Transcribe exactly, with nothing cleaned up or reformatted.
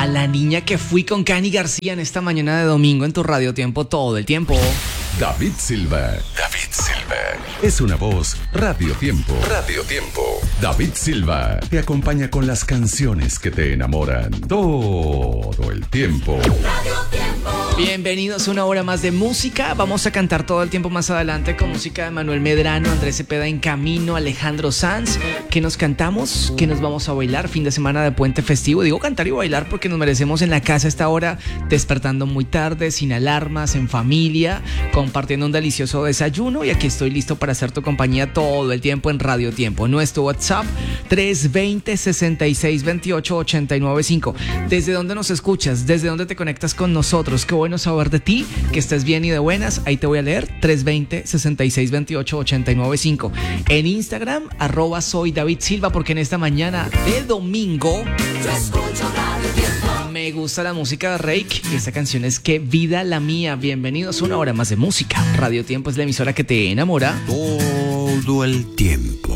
a la niña que fui con Cani García en esta mañana de domingo en tu Radio Tiempo todo el tiempo. David Silva. David Silva. Es una voz Radio Tiempo. Radio Tiempo. David Silva te acompaña con las canciones que te enamoran todo el tiempo. Radio Tiempo. Bienvenidos a una hora más de música. Vamos a cantar todo el tiempo más adelante con música de Manuel Medrano, Andrés Cepeda en Camino, Alejandro Sanz. ¿Qué nos cantamos? ¿Qué nos vamos a bailar? Fin de semana de puente festivo. Digo cantar y bailar porque nos merecemos en la casa a esta hora, despertando muy tarde, sin alarmas, en familia, compartiendo un delicioso desayuno. Y aquí estoy listo para hacer tu compañía todo el tiempo en Radio Tiempo. Nuestro WhatsApp tres veinte, sesenta y seis, veintiocho, ochenta y nueve cinco. ¿Desde dónde nos escuchas? ¿Desde dónde te conectas con nosotros? Qué bueno saber de ti, que estés bien y de buenas. Ahí te voy a leer, tres veinte, sesenta y seis, veintiocho, ochenta y nueve cinco. En Instagram, arroba soy David Silva, porque en esta mañana de domingo Yo escucho Radio Tiempo. me gusta la música de Rake y esta canción es Qué vida la mía. Bienvenidos a una hora más de música. Radio Tiempo es la emisora que te enamora todo el tiempo.